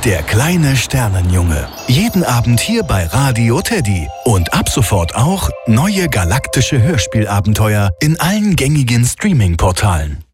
Der kleine Sternenjunge. Jeden Abend hier bei Radio Teddy. Und ab sofort auch neue galaktische Hörspielabenteuer in allen gängigen Streaming-Portalen.